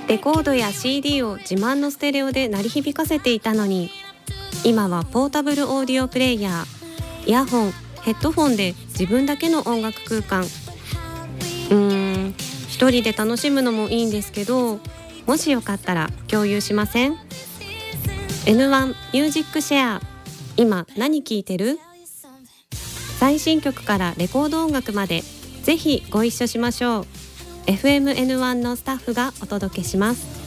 レコードや CD を自慢のステレオで鳴り響かせていたのに、今はポータブルオーディオプレイヤー、イヤホン、ヘッドフォンで自分だけの音楽空間。一人で楽しむのもいいんですけど、もしよかったら共有しません？ N1 ミュージックシェア。今何聴いてる？最新曲からレコード音楽まで、ぜひご一緒しましょう。 FMN1 のスタッフがお届けします。